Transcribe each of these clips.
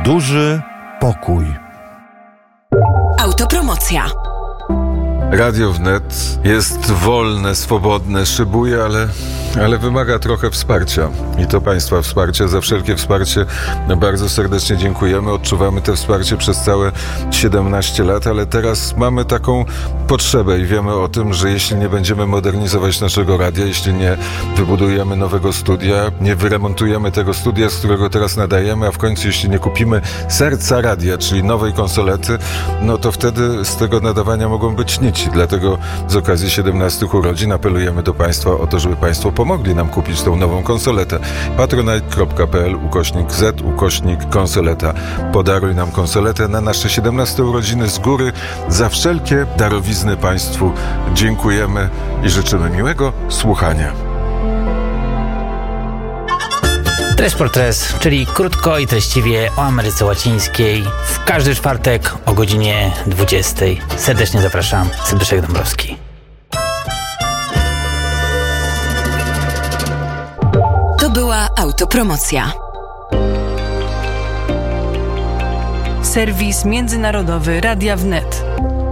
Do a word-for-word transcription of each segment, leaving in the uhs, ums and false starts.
duży pokój. Autopromocja. Radio Wnet jest wolne, swobodne, szybuje, ale, ale wymaga trochę wsparcia. I to Państwa wsparcie. Za wszelkie wsparcie bardzo serdecznie dziękujemy. Odczuwamy to wsparcie przez całe siedemnaście lat, ale teraz mamy taką potrzebę i wiemy o tym, że jeśli nie będziemy modernizować naszego radia, jeśli nie wybudujemy nowego studia, nie wyremontujemy tego studia, z którego teraz nadajemy, a w końcu jeśli nie kupimy serca radia, czyli nowej konsolety, no to wtedy z tego nadawania mogą być nici. Dlatego z okazji siedemnastych urodzin apelujemy do Państwa o to, żeby Państwo pomogli nam kupić tą nową konsoletę. patronite.pl ukośnik Z ukośnik konsoleta. Podaruj nam konsoletę na nasze siedemnaste urodziny z góry. Za wszelkie darowizny Państwu dziękujemy i życzymy miłego słuchania. Tres por Tres, czyli krótko i treściwie o Ameryce Łacińskiej. W każdy czwartek o godzinie dwudziestej. Serdecznie zapraszam. Zbyszek Dąbrowski. To była autopromocja. Serwis międzynarodowy Radia Wnet.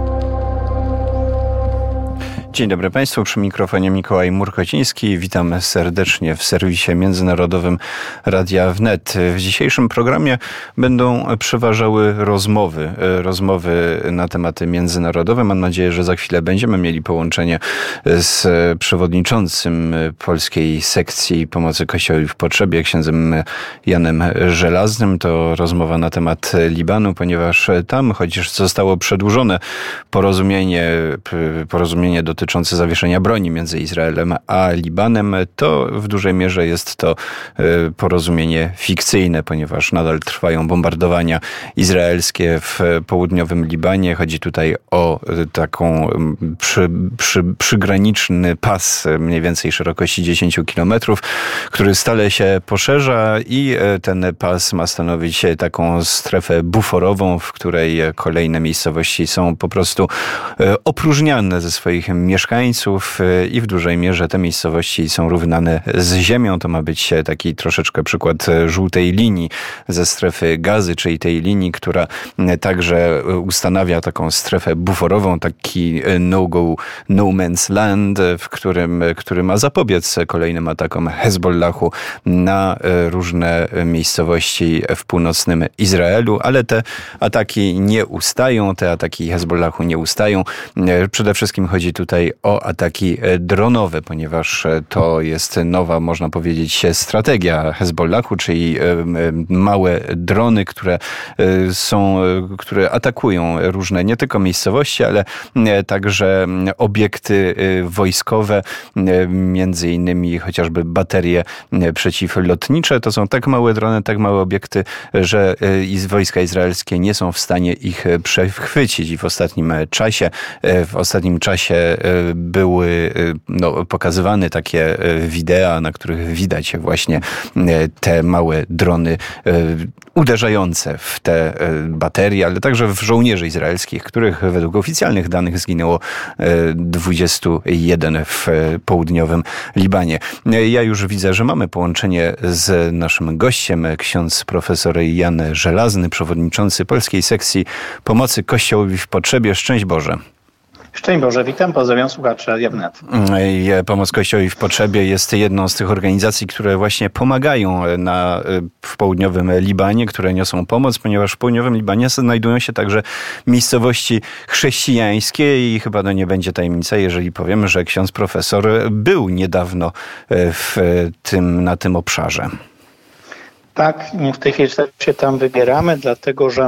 Dzień dobry Państwu, przy mikrofonie Mikołaj Murkociński. Witam serdecznie w serwisie międzynarodowym Radia Wnet. W dzisiejszym programie będą przeważały rozmowy, rozmowy na tematy międzynarodowe. Mam nadzieję, że za chwilę będziemy mieli połączenie z przewodniczącym polskiej sekcji pomocy Kościołowi w potrzebie, księdzem Janem Żelaznym. To rozmowa na temat Libanu, ponieważ tam, chociaż zostało przedłużone porozumienie, porozumienie dotyczące dotyczące zawieszenia broni między Izraelem a Libanem, to w dużej mierze jest to porozumienie fikcyjne, ponieważ nadal trwają bombardowania izraelskie w południowym Libanie. Chodzi tutaj o taką przy, przy, przygraniczny pas mniej więcej szerokości dziesięć kilometrów, który stale się poszerza i ten pas ma stanowić taką strefę buforową, w której kolejne miejscowości są po prostu opróżniane ze swoich mieszkańców i w dużej mierze te miejscowości są równane z ziemią. To ma być taki troszeczkę przykład żółtej linii ze strefy Gazy, czyli tej linii, która także ustanawia taką strefę buforową, taki no-go, no man's land, w którym, który ma zapobiec kolejnym atakom Hezbollahu na różne miejscowości w północnym Izraelu, ale te ataki nie ustają, te ataki Hezbollahu nie ustają. Przede wszystkim chodzi tutaj o ataki dronowe, ponieważ to jest nowa, można powiedzieć, strategia Hezbollahu, czyli małe drony, które są, które atakują różne nie tylko miejscowości, ale także obiekty wojskowe, między innymi chociażby baterie przeciwlotnicze. To są tak małe drony, tak małe obiekty, że wojska izraelskie nie są w stanie ich przechwycić i w ostatnim czasie, w ostatnim czasie były no, pokazywane takie wideo, na których widać właśnie te małe drony uderzające w te baterie, ale także w żołnierzy izraelskich, których według oficjalnych danych zginęło dwudziestu jeden w południowym Libanie. Ja już widzę, że mamy połączenie z naszym gościem, ksiądz profesor Jan Żelazny, przewodniczący polskiej sekcji pomocy Kościołowi w potrzebie. Szczęść Boże. Szczęść Boże, witam, pozdrawiam słuchaczy Radia Wnet. Pomoc Kościołowi w potrzebie jest jedną z tych organizacji, które właśnie pomagają na, w południowym Libanie, które niosą pomoc, ponieważ w południowym Libanie znajdują się także miejscowości chrześcijańskie i chyba no nie będzie tajemnica, jeżeli powiem, że ksiądz profesor był niedawno w tym, na tym obszarze. Tak, w tej chwili się tam wybieramy, dlatego że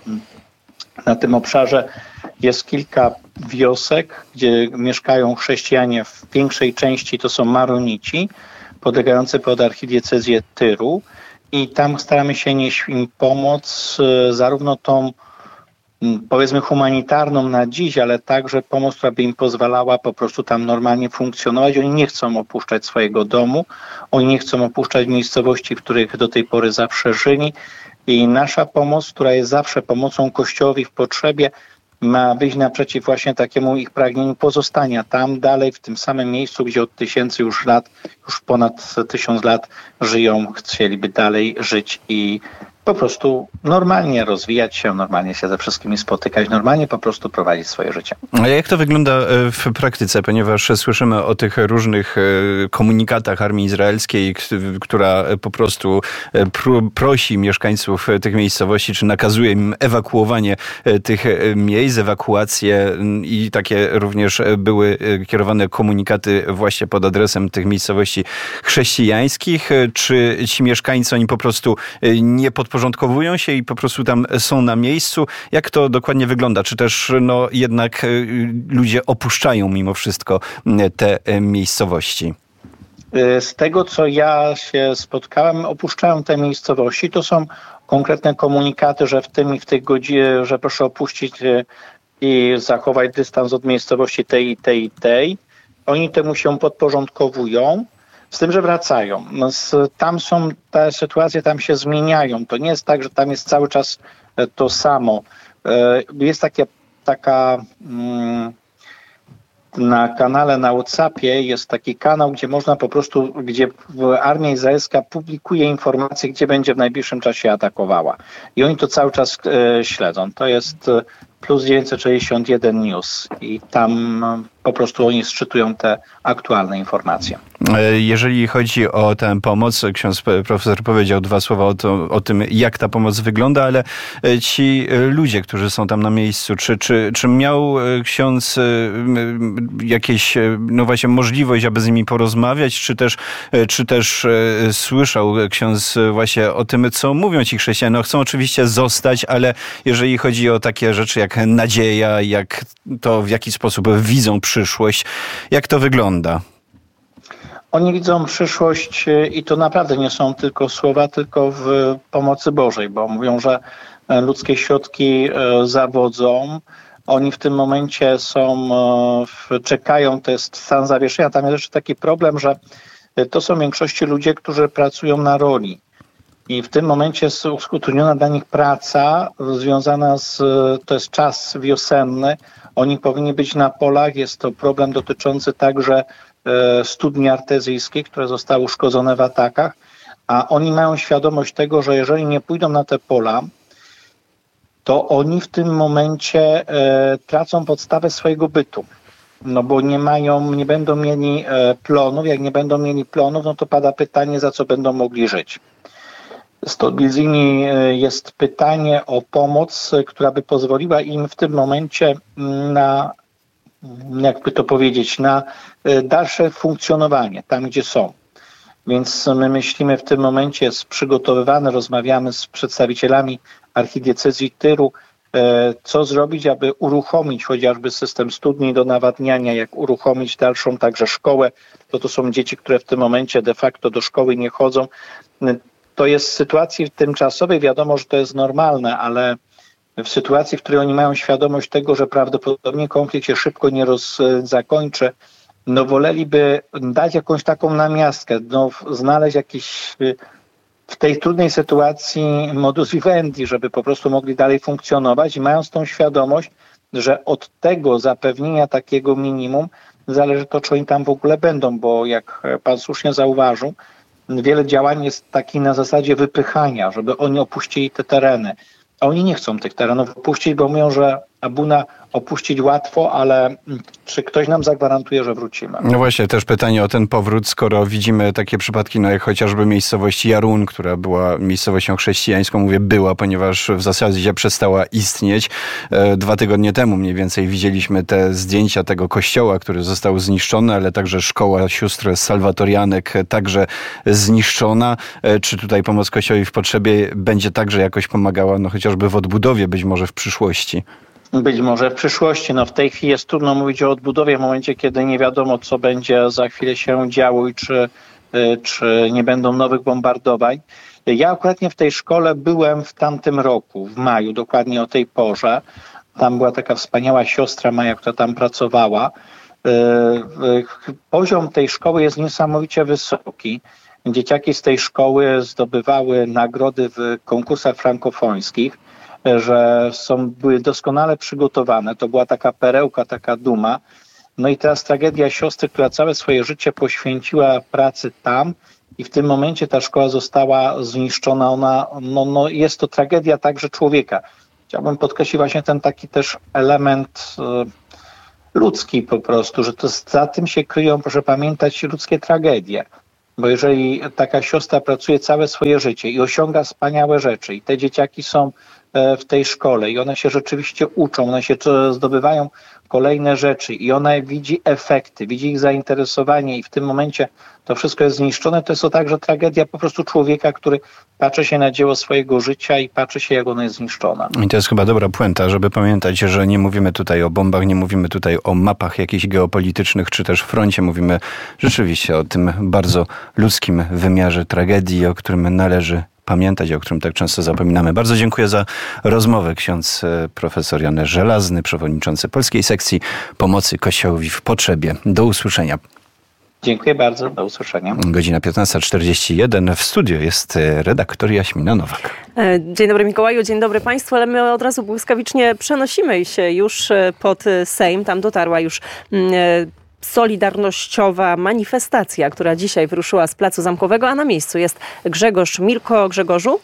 na tym obszarze jest kilka wiosek, gdzie mieszkają chrześcijanie. W większej części to są Maronici, podlegający pod archidiecezję Tyru. I tam staramy się nieść im pomoc, zarówno tą, powiedzmy, humanitarną na dziś, ale także pomoc, która by im pozwalała po prostu tam normalnie funkcjonować. Oni nie chcą opuszczać swojego domu, oni nie chcą opuszczać miejscowości, w których do tej pory zawsze żyli. I nasza pomoc, która jest zawsze pomocą Kościołowi w potrzebie, ma wyjść naprzeciw właśnie takiemu ich pragnieniu pozostania tam dalej, w tym samym miejscu, gdzie od tysięcy już lat, już ponad tysiąc lat żyją, chcieliby dalej żyć i po prostu normalnie rozwijać się, normalnie się ze wszystkimi spotykać, normalnie po prostu prowadzić swoje życie. A jak to wygląda w praktyce? Ponieważ słyszymy o tych różnych komunikatach armii izraelskiej, która po prostu prosi mieszkańców tych miejscowości, czy nakazuje im ewakuowanie tych miejsc, ewakuacje i takie również były kierowane komunikaty właśnie pod adresem tych miejscowości chrześcijańskich. Czy ci mieszkańcy, oni po prostu nie podporządkowują się i po prostu tam są na miejscu? Jak to dokładnie wygląda? Czy też no, jednak ludzie opuszczają mimo wszystko te miejscowości? Z tego, co ja się spotkałem, opuszczają te miejscowości. To są konkretne komunikaty, że w tym i w tych godzinach, że proszę opuścić i zachować dystans od miejscowości tej i tej i tej. Oni temu się podporządkowują, z tym, że wracają. Tam są te sytuacje, tam się zmieniają. To nie jest tak, że tam jest cały czas to samo. Jest takie, taka... Mm, na kanale na WhatsAppie jest taki kanał, gdzie można po prostu, gdzie armia izraelska publikuje informacje, gdzie będzie w najbliższym czasie atakowała. I oni to cały czas e, śledzą. To jest plus dziewięćset sześćdziesiąt jeden News i tam po prostu oni szczytują te aktualne informacje. Jeżeli chodzi o tę pomoc, ksiądz profesor powiedział dwa słowa o, to, o tym, jak ta pomoc wygląda, ale ci ludzie, którzy są tam na miejscu, czy, czy, czy miał ksiądz jakieś, no właśnie, możliwość, aby z nimi porozmawiać, czy też, czy też słyszał ksiądz właśnie o tym, co mówią ci chrześcijanie? No chcą oczywiście zostać, ale jeżeli chodzi o takie rzeczy jak nadzieja, jak to w jaki sposób widzą przyszłość, jak to wygląda? Oni widzą przyszłość i to naprawdę nie są tylko słowa, tylko w pomocy Bożej, bo mówią, że ludzkie środki zawodzą. Oni w tym momencie są, czekają, to jest stan zawieszenia. Tam jest jeszcze taki problem, że to są w większości ludzie, którzy pracują na roli. I w tym momencie jest utrudniona dla nich praca związana z, to jest czas wiosenny. Oni powinni być na polach. Jest to problem dotyczący także studni artezyjskich, które zostały uszkodzone w atakach, a oni mają świadomość tego, że jeżeli nie pójdą na te pola, to oni w tym momencie e, tracą podstawę swojego bytu. No bo nie mają, nie będą mieli e, plonów. Jak nie będą mieli plonów, no to pada pytanie, za co będą mogli żyć. Między innymi jest pytanie o pomoc, która by pozwoliła im w tym momencie na, jakby to powiedzieć, na dalsze funkcjonowanie tam, gdzie są. Więc my myślimy w tym momencie, jest przygotowywane, rozmawiamy z przedstawicielami archidiecezji Tyru, co zrobić, aby uruchomić chociażby system studni do nawadniania, jak uruchomić dalszą także szkołę, bo to są dzieci, które w tym momencie de facto do szkoły nie chodzą. To jest w sytuacji tymczasowej, wiadomo, że to jest normalne, ale w sytuacji, w której oni mają świadomość tego, że prawdopodobnie konflikt się szybko nie roz, zakończy, no woleliby dać jakąś taką namiastkę, no, znaleźć jakiś w tej trudnej sytuacji modus vivendi, żeby po prostu mogli dalej funkcjonować i mając tą świadomość, że od tego zapewnienia takiego minimum zależy to, czy oni tam w ogóle będą, bo jak pan słusznie zauważył, wiele działań jest takich na zasadzie wypychania, żeby oni opuścili te tereny. A oni nie chcą tych terenów opuścić, bo mówią, że Abuna opuścić łatwo, ale czy ktoś nam zagwarantuje, że wrócimy? No właśnie, też pytanie o ten powrót, skoro widzimy takie przypadki, no jak chociażby miejscowość Jarun, która była miejscowością chrześcijańską, mówię była, ponieważ w zasadzie przestała istnieć. Dwa tygodnie temu mniej więcej widzieliśmy te zdjęcia tego kościoła, który został zniszczony, ale także szkoła sióstr salwatorianek także zniszczona. Czy tutaj pomoc Kościołowi w potrzebie będzie także jakoś pomagała, no chociażby w odbudowie być może w przyszłości? Być może w przyszłości. No w tej chwili jest trudno mówić o odbudowie w momencie, kiedy nie wiadomo, co będzie za chwilę się działo i czy, czy nie będą nowych bombardowań. Ja akurat w tej szkole byłem w tamtym roku, w maju, dokładnie o tej porze. Tam była taka wspaniała siostra Maja, która tam pracowała. Poziom tej szkoły jest niesamowicie wysoki. Dzieciaki z tej szkoły zdobywały nagrody w konkursach frankofońskich, że są, były doskonale przygotowane. To była taka perełka, taka duma. No i teraz tragedia siostry, która całe swoje życie poświęciła pracy tam i w tym momencie ta szkoła została zniszczona. Ona, no, no jest to tragedia także człowieka. Chciałbym podkreślić właśnie ten taki też element y, ludzki po prostu, że to za tym się kryją, proszę pamiętać, ludzkie tragedie. Bo jeżeli taka siostra pracuje całe swoje życie i osiąga wspaniałe rzeczy i te dzieciaki są w tej szkole i one się rzeczywiście uczą, one się zdobywają kolejne rzeczy i ona widzi efekty, widzi ich zainteresowanie i w tym momencie to wszystko jest zniszczone, to jest to także tragedia po prostu człowieka, który patrzy się na dzieło swojego życia i patrzy się, jak ono jest zniszczone. I to jest chyba dobra puenta, żeby pamiętać, że nie mówimy tutaj o bombach, nie mówimy tutaj o mapach jakichś geopolitycznych, czy też froncie. Mówimy rzeczywiście o tym bardzo ludzkim wymiarze tragedii, o którym należy pamiętać, o którym tak często zapominamy. Bardzo dziękuję za rozmowę. Ksiądz profesor Jan Żelazny, przewodniczący Polskiej Sekcji Pomocy Kościołowi w Potrzebie. Do usłyszenia. Dziękuję bardzo. Do usłyszenia. Godzina piętnasta czterdzieści jeden. W studiu jest redaktor Jaśmina Nowak. Dzień dobry Mikołaju, dzień dobry Państwu, ale my od razu błyskawicznie przenosimy się już pod Sejm. Tam dotarła już solidarnościowa manifestacja, która dzisiaj wyruszyła z Placu Zamkowego, a na miejscu jest Grzegorz Milko. Grzegorzu?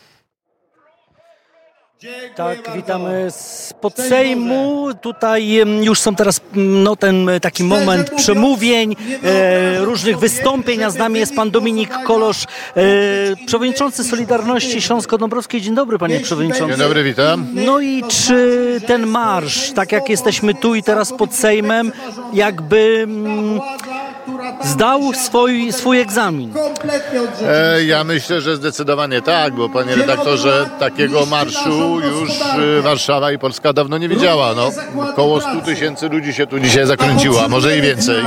Tak, witamy spod Sejmu. Tutaj już są teraz no, ten taki moment przemówień, e, różnych wystąpień, a z nami jest pan Dominik Kolosz, e, przewodniczący Solidarności Śląsko-Dąbrowskiej. Dzień dobry, panie przewodniczący. Dzień dobry, witam. No i czy ten marsz, tak jak jesteśmy tu i teraz pod Sejmem, jakby mm, zdał swój, swój egzamin? E, ja myślę, że zdecydowanie tak, bo panie redaktorze, takiego marszu już Warszawa i Polska dawno nie widziała. No, około stu tysięcy ludzi się tu dzisiaj zakręciło, a może i więcej.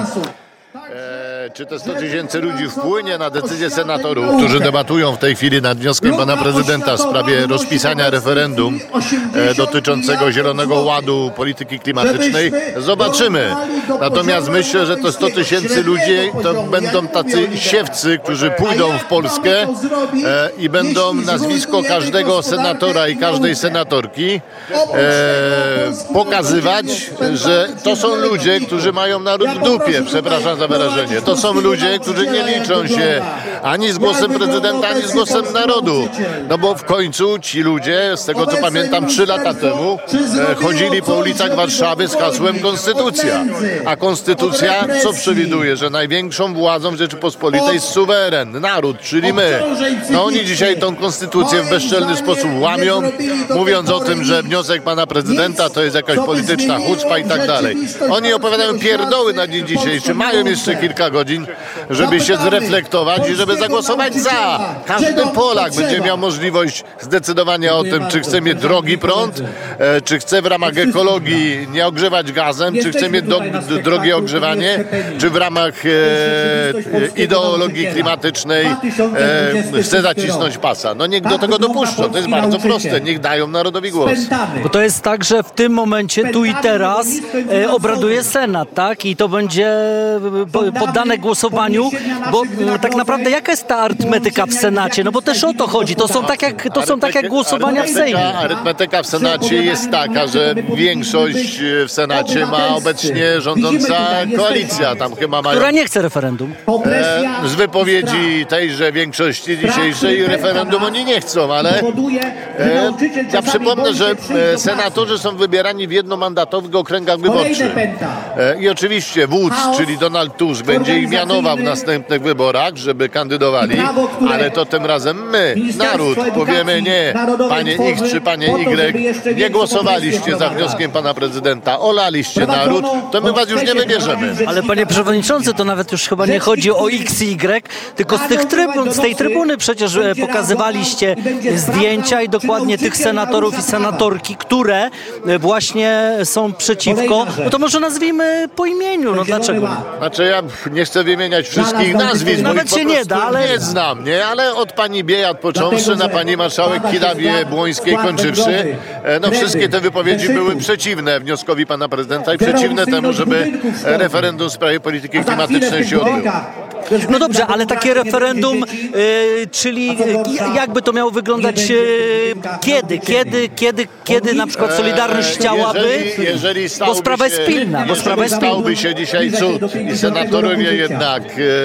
E, czy te sto tysięcy ludzi wpłynie na decyzję senatorów, którzy debatują w tej chwili nad wnioskiem pana prezydenta w sprawie rozpisania referendum e, dotyczącego Zielonego Ładu polityki klimatycznej? Zobaczymy. Natomiast myślę, że to sto tysięcy ludzi to będą tacy siewcy, którzy pójdą w Polskę e, i będą nazwisko każdego senatora i każdej senatorki e, pokazywać, że to są ludzie, którzy mają naród w dupie, przepraszam za wyrażenie. To są ludzie, którzy nie liczą się ani z głosem prezydenta, ani z głosem narodu. No bo w końcu ci ludzie, z tego co pamiętam trzy lata temu, e, chodzili po ulicach Warszawy z hasłem Konstytucja. A Konstytucja co przewiduje? Że największą władzą w Rzeczypospolitej jest suweren, naród, czyli my. No oni dzisiaj tą Konstytucję w bezczelny sposób łamią, mówiąc o tym, że wniosek pana prezydenta to jest jakaś polityczna chucpa i tak dalej. Oni opowiadają pierdoły na dzień dzisiejszy. Mają jeszcze kilka godzin, żeby się zreflektować i żeby zagłosować za. Każdy Polak będzie miał możliwość zdecydowania o tym, czy chce mieć drogi prąd, e, czy chce w ramach ekologii nie ogrzewać gazem, czy chce mieć do, do, drogie ogrzewanie, czy w ramach e, e, ideologii klimatycznej e, chce zacisnąć pasa. No niech do tego dopuszczą. To jest bardzo proste. Niech dają narodowi głos. Bo to jest tak, że w tym momencie, tu i teraz e, obraduje Senat, tak? I to będzie poddane głosowaniu, bo m, tak naprawdę jaka jest ta arytmetyka w Senacie? No bo też o to chodzi. To są tak jak, to są tak jak głosowania w Sejmie. Arytmetyka w Senacie jest taka, że większość w Senacie ma obecnie rządząca koalicja. Tam chyba mają... Która nie chce referendum. E, z wypowiedzi tejże większości dzisiejszej referendum oni nie chcą, ale e, ja przypomnę, że e, senatorzy są wybierani w jednomandatowych okręgach wyborczych. E, I oczywiście wódz, czyli Donald Tusk, będzie ich mianował w następnych wyborach, żeby kandydowali, ale to tym razem my, naród, powiemy nie, panie X czy panie Y, nie głosowaliście za wnioskiem pana prezydenta, olaliście naród, to my was już nie wybierzemy. Ale panie przewodniczący, to nawet już chyba nie chodzi o X i Y, tylko z tych trybun, z tej trybuny przecież pokazywaliście zdjęcia i dokładnie tych senatorów i senatorki, które właśnie są przeciwko. No to może nazwijmy po imieniu, no dlaczego? Znaczy ja nie chcę wymieniać wszystkich nazwisk, bo nawet się nie da, ale nie znam, nie? Ale od pani Biejat począwszy na pani marszałek Kidawie-Błońskiej kończywszy, no wszystkie te wypowiedzi były przeciwne wnioskowi pana prezydenta i przeciwne temu, żeby referendum w sprawie polityki klimatycznej się odbyło. No dobrze, ale takie referendum, y, czyli y, jakby to miało wyglądać, y, kiedy, kiedy, kiedy, kiedy na przykład Solidarność chciałaby, jeżeli, jeżeli bo sprawa jest pilna, bo sprawa jest pilna. Stałby się dzisiaj cud i senatorowie jednak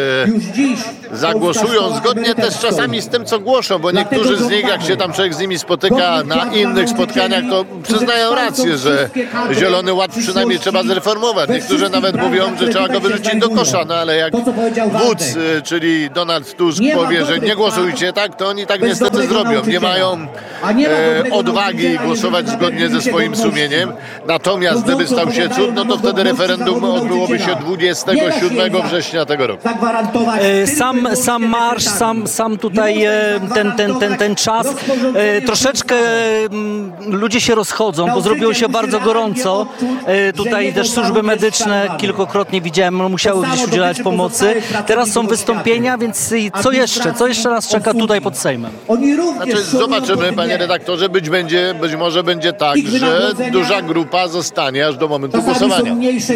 e, zagłosują zgodnie też czasami z tym, co głoszą, bo niektórzy z nich, jak się tam człowiek z nimi spotyka na innych spotkaniach, to przyznają rację, że Zielony Ład przynajmniej trzeba zreformować. Niektórzy nawet mówią, że trzeba go wyrzucić do kosza, no ale jak wódz, czyli Donald Tusk powie, że nie głosujcie tak, to oni tak niestety zrobią. Nie mają e, odwagi głosować zgodnie ze swoim sumieniem. Natomiast gdyby stał się cud, no to wtedy referendum odbyłoby się dwudziestego siódmego września tego roku. Sam, sam marsz, sam, sam tutaj ten, ten, ten, ten czas, troszeczkę ludzie się rozchodzą, bo zrobiło się bardzo gorąco. Tutaj też służby medyczne kilkukrotnie widziałem, musiały gdzieś udzielać pomocy. Teraz są wystąpienia, więc co jeszcze? Co jeszcze nas czeka tutaj pod Sejmem? Znaczy, zobaczymy, panie redaktorze, być, będzie, być może będzie tak, że duża grupa zostanie aż do momentu głosowania.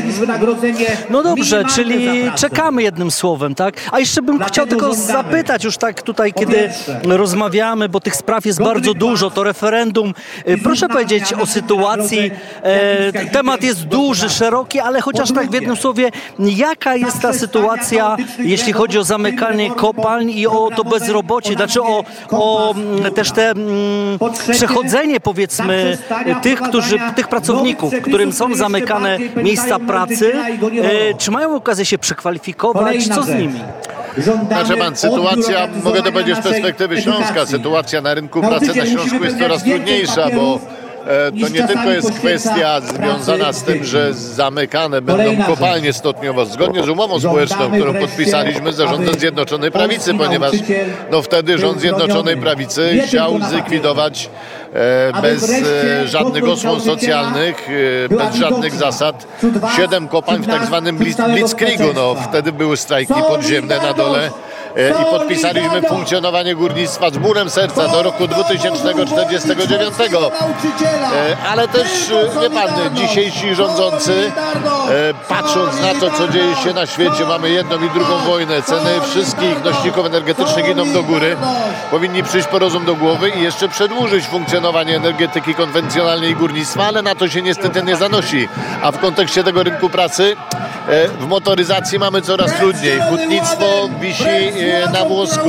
No dobrze, czyli czekamy jednym słowem, tak? A jeszcze bym chciał tylko zapytać już tak tutaj, kiedy rozmawiamy, bo tych spraw jest bardzo dużo, to referendum. Proszę powiedzieć o sytuacji, e, temat jest duży, szeroki, ale chociaż tak w jednym słowie, jaka jest ta sytuacja, jeśli chodzi o zamykanie kopalń i o to bezrobocie, znaczy o, o też te m, przechodzenie, powiedzmy, tych, którzy, tych pracowników, którym są zamykane miejsca pracy, e, czy mają okazję się przekwalifikować, co z nimi? Znaczy pan, sytuacja, mogę to powiedzieć z perspektywy Śląska, sytuacja na rynku pracy na Śląsku jest coraz trudniejsza, bo to nie tylko jest kwestia związana z tym, że zamykane będą kopalnie stopniowo, zgodnie z umową społeczną, którą podpisaliśmy z zarządem Zjednoczonej Prawicy, ponieważ no wtedy rząd Zjednoczonej Prawicy chciał zlikwidować e, bez e, żadnych osłon socjalnych, e, bez żadnych zasad siedem kopalń w tak zwanym blitzkriegu. No, wtedy były strajki podziemne na dole. I podpisaliśmy funkcjonowanie górnictwa z bólem serca do roku dwa tysiące czterdziestego dziewiątego. Ale też, wie pan, dzisiejsi rządzący, patrząc na to, co dzieje się na świecie, mamy jedną i drugą wojnę, ceny wszystkich nośników energetycznych idą do góry, powinni przyjść po rozum do głowy i jeszcze przedłużyć funkcjonowanie energetyki konwencjonalnej i górnictwa, ale na to się niestety nie zanosi. A w kontekście tego rynku pracy w motoryzacji mamy coraz trudniej. Hutnictwo wisi na włosku.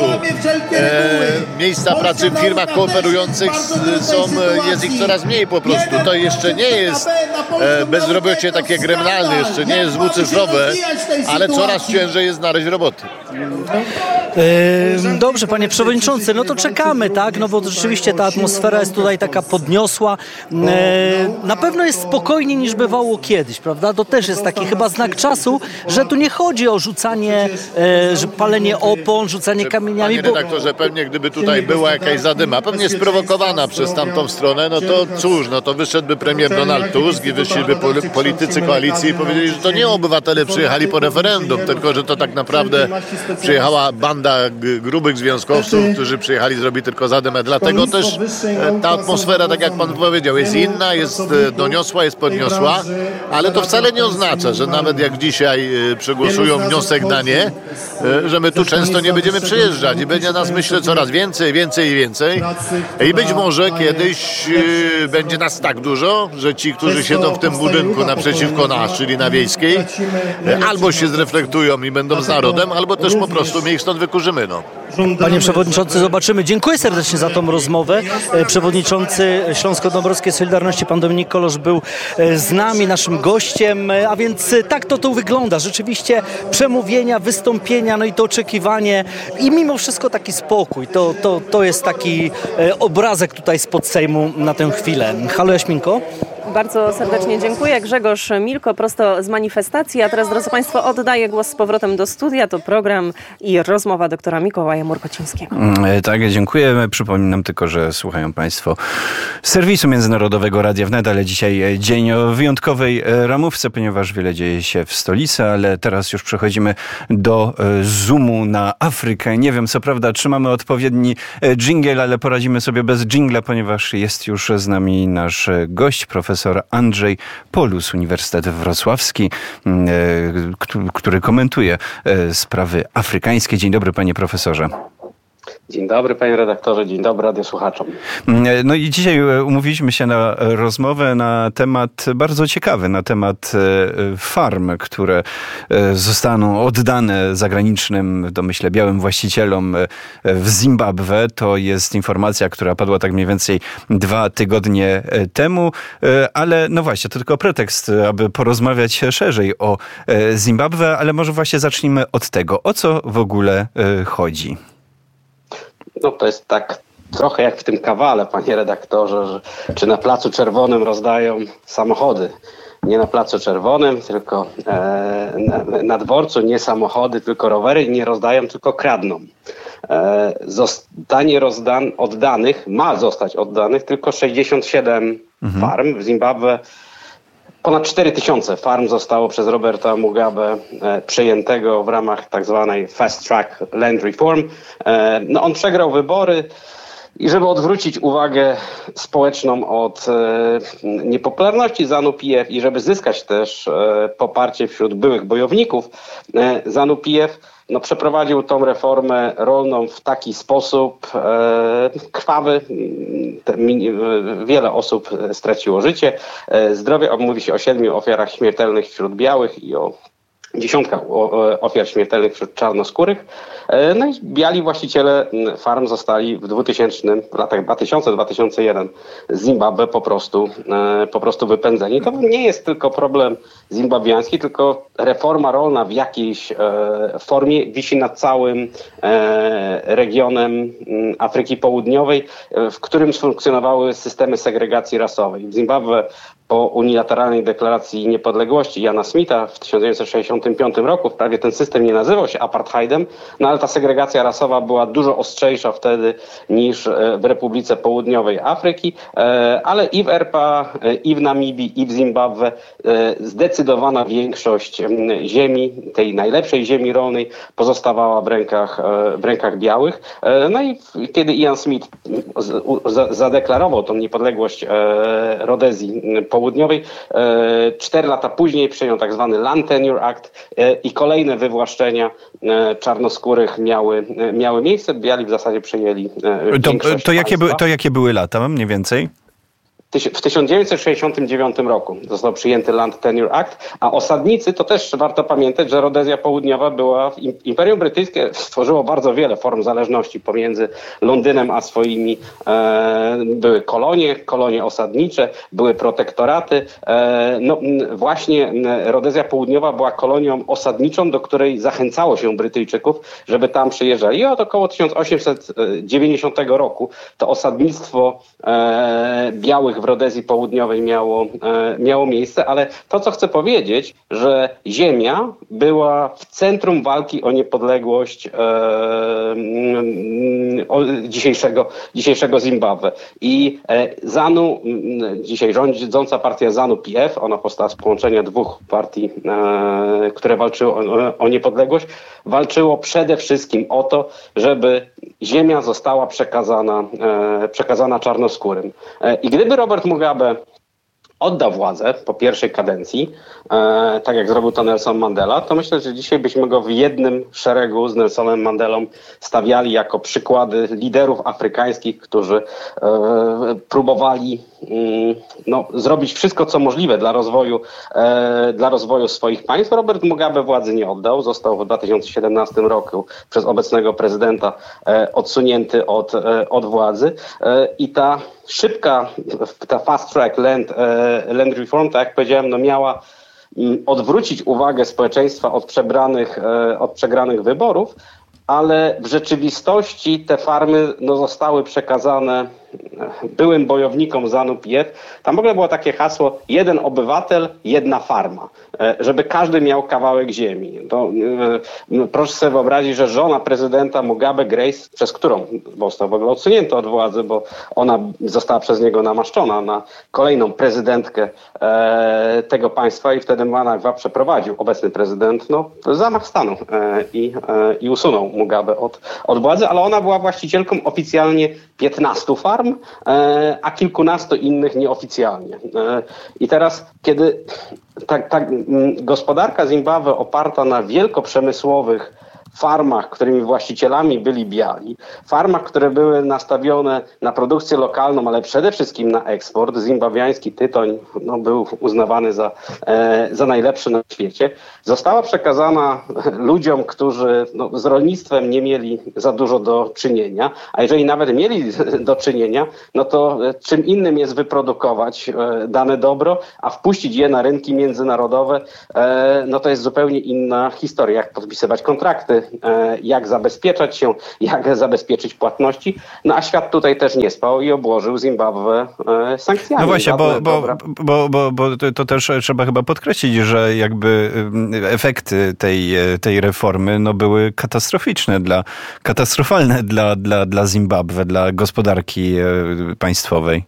E, miejsca pracy w firmach kooperujących są, jest ich coraz mniej po prostu. To jeszcze nie jest e, bezrobocie takie gremnalne, jeszcze nie jest dwucyfrowe, ale coraz ciężej jest znaleźć roboty. Yy, dobrze, panie przewodniczący, no to czekamy, tak? No bo rzeczywiście ta atmosfera jest tutaj taka podniosła. Yy, na pewno jest spokojniej niż bywało kiedyś, prawda? To też jest taki chyba znak czasu, że tu nie chodzi o rzucanie, yy, że palenie opon, rzucanie kamieniami. Panie redaktorze, pewnie gdyby tutaj była jakaś zadyma, pewnie sprowokowana przez tamtą stronę, no to cóż, no to wyszedłby premier Donald Tusk i wyszliby politycy koalicji i powiedzieli, że to nie obywatele przyjechali po referendum, tylko że to tak naprawdę przyjechała banda grubych związkowców, którzy przyjechali zrobić tylko zadymę. Dlatego też ta atmosfera, tak jak pan powiedział, jest inna, jest doniosła, jest podniosła, ale to wcale nie oznacza, że nawet jak dzisiaj przegłosują wniosek na nie, że my tu często nie będziemy przyjeżdżać i będzie nas, myślę, coraz więcej, więcej i więcej. I być może kiedyś będzie nas tak dużo, że ci, którzy siedzą w tym budynku naprzeciwko nas, czyli na Wiejskiej, albo się zreflektują i będą z narodem, albo też po prostu my ich stąd wykurzymy. No. Panie przewodniczący, zobaczymy. Dziękuję serdecznie za tą rozmowę. Przewodniczący Śląsko-Dąbrowskiej Solidarności, pan Dominik Kolosz, był z nami, naszym gościem, a więc tak to tu wygląda. Rzeczywiście przemówienia, wystąpienia, no i to oczekiwanie i mimo wszystko taki spokój. To, to, to jest taki obrazek tutaj spod Sejmu na tę chwilę. Halo, Jaśminko? Bardzo serdecznie dziękuję. Grzegorz Milko prosto z manifestacji. A teraz, drodzy państwo, oddaję głos z powrotem do studia. To program i rozmowa doktora Mikołaja Murkocińskiego. Tak, dziękuję. Przypominam tylko, że słuchają państwo serwisu międzynarodowego Radia Wnet, ale dzisiaj dzień o wyjątkowej ramówce, ponieważ wiele dzieje się w stolicy, ale teraz już przechodzimy do zoomu na Afrykę. Nie wiem, co prawda, czy mamy odpowiedni dżingiel, ale poradzimy sobie bez dżingla, ponieważ jest już z nami nasz gość, profesor Andrzej Polus, Uniwersytet Wrocławski, który komentuje sprawy afrykańskie. Dzień dobry, panie profesorze. Dzień dobry, panie redaktorze, dzień dobry radiosłuchaczom. No i dzisiaj umówiliśmy się na rozmowę na temat bardzo ciekawy, na temat farm, które zostaną oddane zagranicznym, domyślę, białym właścicielom w Zimbabwe. To jest informacja, która padła tak mniej więcej dwa tygodnie temu, ale no właśnie, to tylko pretekst, aby porozmawiać szerzej o Zimbabwe, ale może właśnie zacznijmy od tego, o co w ogóle chodzi. No to jest tak trochę jak w tym kawale, panie redaktorze, że czy na Placu Czerwonym rozdają samochody. Nie na Placu Czerwonym, tylko e, na, na dworcu nie samochody, tylko rowery, nie rozdają, tylko kradną. E, zostanie rozdan, oddanych, ma zostać oddanych tylko sześćdziesiąt siedem mhm. farm w Zimbabwe. Ponad cztery tysiące farm zostało przez Roberta Mugabe e, przejętego w ramach tak zwanej Fast Track Land Reform. E, no on przegrał wybory i żeby odwrócić uwagę społeczną od e, niepopularności ZANU P F i żeby zyskać też e, poparcie wśród byłych bojowników e, ZANU P F, no, przeprowadził tą reformę rolną w taki sposób e, krwawy. Te, mi, wiele osób straciło życie. E, zdrowie, mówi się o siedmiu ofiarach śmiertelnych wśród białych i o dziesiątkach ofiar śmiertelnych wśród czarnoskórych. No i biali właściciele farm zostali w dwutysięcznym, w latach dwa tysiące do dwa tysiące pierwszego z Zimbabwe po prostu, po prostu wypędzeni. To nie jest tylko problem zimbabwiański, tylko reforma rolna w jakiejś formie wisi nad całym regionem Afryki Południowej, w którym funkcjonowały systemy segregacji rasowej. W Zimbabwe po unilateralnej deklaracji niepodległości Jana Smitha w tysiąc dziewięćset sześćdziesiątym piątym roku wprawdzie ten system nie nazywał się apartheidem, no ale ta segregacja rasowa była dużo ostrzejsza wtedy niż w Republice Południowej Afryki, ale i w R P A, i w Namibii, i w Zimbabwe zdecydowana większość ziemi, tej najlepszej ziemi rolnej pozostawała w rękach, w rękach białych. No i kiedy Ian Smith zadeklarował tą niepodległość Rodezji Południowej, cztery lata później przyjął tak zwany Land Tenure Act i kolejne wywłaszczenia czarnoskórych miały, miały miejsce. Biali w zasadzie przejęli to, to, jakie by, to jakie były lata mniej więcej? W tysiąc dziewięćset sześćdziesiątym dziewiątym roku został przyjęty Land Tenure Act, a osadnicy, to też warto pamiętać, że Rodezja Południowa była, Imperium Brytyjskie stworzyło bardzo wiele form zależności pomiędzy Londynem a swoimi, e, były kolonie, kolonie osadnicze, były protektoraty. E, no właśnie Rodezja Południowa była kolonią osadniczą, do której zachęcało się Brytyjczyków, żeby tam przyjeżdżali. I od około tysiąc osiemset dziewięćdziesiątego roku to osadnictwo e, białych w Rodezji Południowej miało, e, miało miejsce, ale to, co chcę powiedzieć, że ziemia była w centrum walki o niepodległość e, o dzisiejszego, dzisiejszego Zimbabwe. I e, ZANU, dzisiaj rządząca partia ZANU P F, ona powstała z połączenia dwóch partii, e, które walczyły o, o niepodległość, walczyło przede wszystkim o to, żeby ziemia została przekazana, e, przekazana czarnoskórym. E, I gdyby Robert Mugabe oddał władzę po pierwszej kadencji, e, tak jak zrobił to Nelson Mandela, to myślę, że dzisiaj byśmy go w jednym szeregu z Nelsonem Mandelą stawiali jako przykłady liderów afrykańskich, którzy e, próbowali mm, no, zrobić wszystko, co możliwe dla rozwoju, e, dla rozwoju swoich państw. Robert Mugabe władzy nie oddał. Został w dwa tysiące siedemnastym roku przez obecnego prezydenta e, odsunięty od, e, od władzy. E, I ta szybka, ta fast track land, e, land reform, tak jak powiedziałem, no miała m, odwrócić uwagę społeczeństwa od przebranych, e, od przegranych wyborów, ale w rzeczywistości te farmy no, zostały przekazane byłym bojownikom ZANU P F, tam w ogóle było takie hasło jeden obywatel, jedna farma, żeby każdy miał kawałek ziemi. To, e, proszę sobie wyobrazić, że żona prezydenta Mugabe, Grace, przez którą został w ogóle odsunięty od władzy, bo ona została przez niego namaszczona na kolejną prezydentkę e, tego państwa i wtedy Managwa przeprowadził obecny prezydent no, zamach stanu e, i, e, i usunął Mugabe od, od władzy, ale ona była właścicielką oficjalnie piętnastu farm, e, a kilkunastu innych nieoficjalnie. E, I teraz, kiedy ta, ta gospodarka Zimbabwe oparta na wielkoprzemysłowych farmach, którymi właścicielami byli biali, farmach, które były nastawione na produkcję lokalną, ale przede wszystkim na eksport. Zimbabwiański tytoń no, był uznawany za, e, za najlepszy na świecie. Została przekazana ludziom, którzy no, z rolnictwem nie mieli za dużo do czynienia, a jeżeli nawet mieli do czynienia, no to czym innym jest wyprodukować e, dane dobro, a wpuścić je na rynki międzynarodowe, e, no to jest zupełnie inna historia, jak podpisywać kontrakty, jak zabezpieczać się, jak zabezpieczyć płatności. No a świat tutaj też nie spał i obłożył Zimbabwe sankcjami. No właśnie, bo, bo, bo, bo, bo to też trzeba chyba podkreślić, że jakby efekty tej, tej reformy no były katastroficzne, dla, katastrofalne dla, dla, dla Zimbabwe, dla gospodarki państwowej.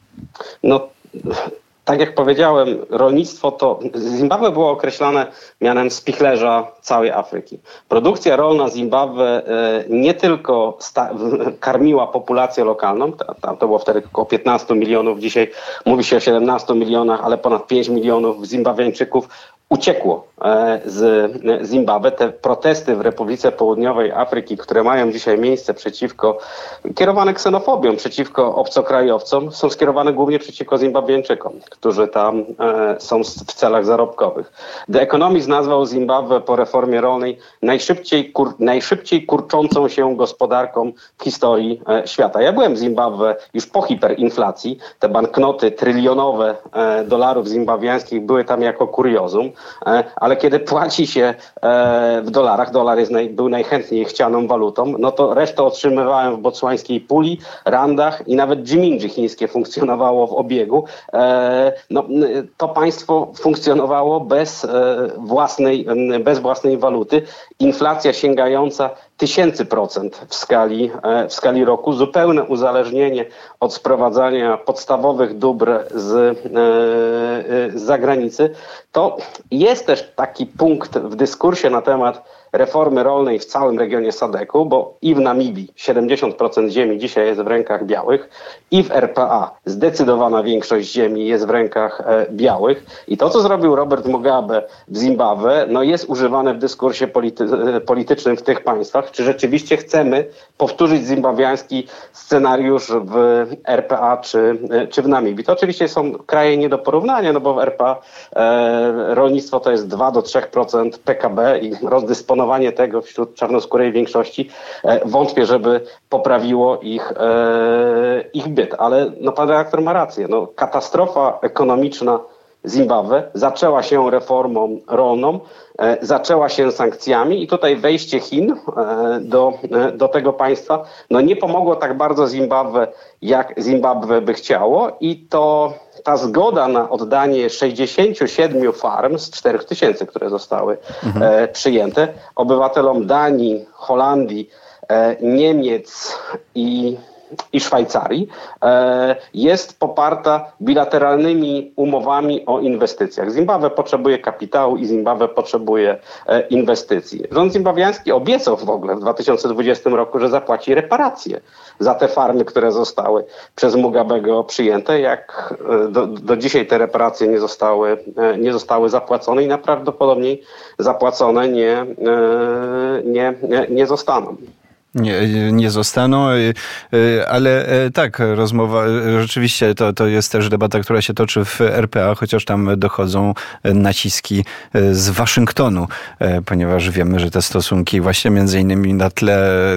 No tak jak powiedziałem, rolnictwo to... Zimbabwe było określane mianem spichlerza całej Afryki. Produkcja rolna Zimbabwe nie tylko sta- karmiła populację lokalną, tam to było wtedy około piętnaście milionów, dzisiaj mówi się o siedemnastu milionach, ale ponad pięć milionów Zimbabweńczyków uciekło z Zimbabwe. Te protesty w Republice Południowej Afryki, które mają dzisiaj miejsce przeciwko, kierowane ksenofobią, przeciwko obcokrajowcom, są skierowane głównie przeciwko Zimbabweńczykom, którzy tam są w celach zarobkowych. The Economist nazwał Zimbabwe po reformie rolnej najszybciej, kur, najszybciej kurczącą się gospodarką w historii świata. Ja byłem w Zimbabwe już po hiperinflacji. Te banknoty trylionowe dolarów zimbabwiańskich były tam jako kuriozum. Ale kiedy płaci się w dolarach, dolar jest naj, był najchętniej chcianą walutą, no to resztę otrzymywałem w botsłańskiej puli, randach i nawet dżimindży chińskie funkcjonowało w obiegu. No, to państwo funkcjonowało bez własnej, bez własnej waluty. Inflacja sięgająca tysięcy procent w skali, w skali roku, zupełne uzależnienie od sprowadzania podstawowych dóbr z, z zagranicy. To jest też taki punkt w dyskursie na temat reformy rolnej w całym regionie Sadeku, bo i w Namibii siedemdziesiąt procent ziemi dzisiaj jest w rękach białych i w R P A zdecydowana większość ziemi jest w rękach e, białych. I to, co zrobił Robert Mugabe w Zimbabwe, no jest używane w dyskursie polity- politycznym w tych państwach. Czy rzeczywiście chcemy powtórzyć zimbabwiański scenariusz w R P A czy, czy w Namibii? To oczywiście są kraje nie do porównania, no bo w R P A e, rolnictwo to jest dwa do trzech procent P K B i rozdysponowanie tego wśród czarnoskórej większości e, wątpię, żeby poprawiło ich, e, ich byt. Ale no, pan redaktor ma rację. No, katastrofa ekonomiczna Zimbabwe zaczęła się reformą rolną, e, zaczęła się sankcjami i tutaj wejście Chin e, do, e, do tego państwa no, nie pomogło tak bardzo Zimbabwe, jak Zimbabwe by chciało i to ta zgoda na oddanie sześćdziesięciu siedmiu farm z czterech tysięcy, które zostały mhm. e, przyjęte, obywatelom Danii, Holandii, e, Niemiec i, i Szwajcarii, e, jest poparta bilateralnymi umowami o inwestycjach. Zimbabwe potrzebuje kapitału i Zimbabwe potrzebuje e, inwestycji. Rząd zimbabwiański obiecał w ogóle w dwa tysiące dwudziestym roku, że zapłaci reparacje za te farmy, które zostały przez Mugabego przyjęte. Jak do, do dzisiaj te reparacje nie zostały, nie zostały zapłacone i najprawdopodobniej zapłacone nie, nie, nie, nie zostaną. Nie, nie zostaną, ale tak, rozmowa, rzeczywiście to, to jest też debata, która się toczy w R P A, chociaż tam dochodzą naciski z Waszyngtonu, ponieważ wiemy, że te stosunki właśnie między innymi na tle tej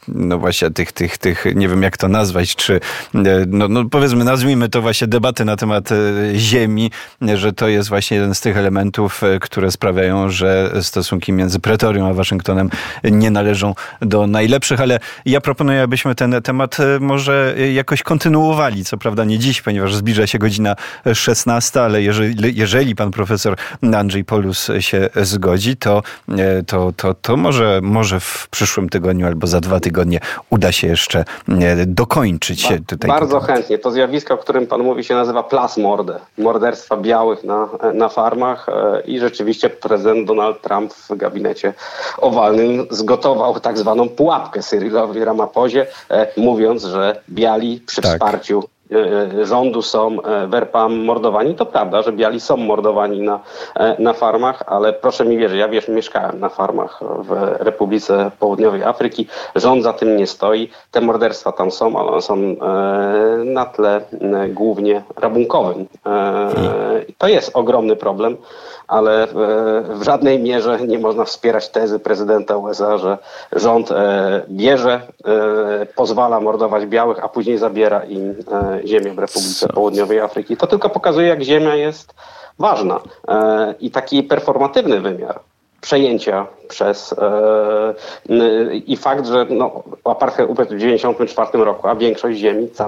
no właśnie tych, tych, tych, nie wiem jak to nazwać, czy no, no powiedzmy, nazwijmy to właśnie debaty na temat ziemi, że to jest właśnie jeden z tych elementów, które sprawiają, że stosunki między Pretorią a Waszyngtonem nie należą do najlepszych, ale ja proponuję, abyśmy ten temat może jakoś kontynuowali, co prawda nie dziś, ponieważ zbliża się godzina szesnasta, ale jeżeli, jeżeli pan profesor Andrzej Polus się zgodzi, to, to, to, to może, może w przyszłym tygodniu albo za dwa tygodnie uda się jeszcze dokończyć się tutaj. Bardzo chętnie. To zjawisko, o którym pan mówi, się nazywa plasmorde. Morderstwa białych na, na farmach i rzeczywiście prezydent Donald Trump w gabinecie owalnym zgotował tak zwaną pułapkę Cyrilowi Ramapozie, mówiąc, że biali przy tak. wsparciu rządu są w R P A mordowani. To prawda, że biali są mordowani na, na farmach, ale proszę mi wierzyć, ja wiesz, mieszkałem na farmach w Republice Południowej Afryki. Rząd za tym nie stoi. Te morderstwa tam są, ale one są na tle głównie rabunkowym. To jest ogromny problem, ale w żadnej mierze nie można wspierać tezy prezydenta U S A, że rząd bierze, pozwala mordować białych, a później zabiera im ziemię w Republice Południowej Afryki. To tylko pokazuje, jak ziemia jest ważna. I taki performatywny wymiar przejęcia przez i fakt, że no, apartheid upadł w dziewięćdziesiątym czwartym roku, a większość ziemi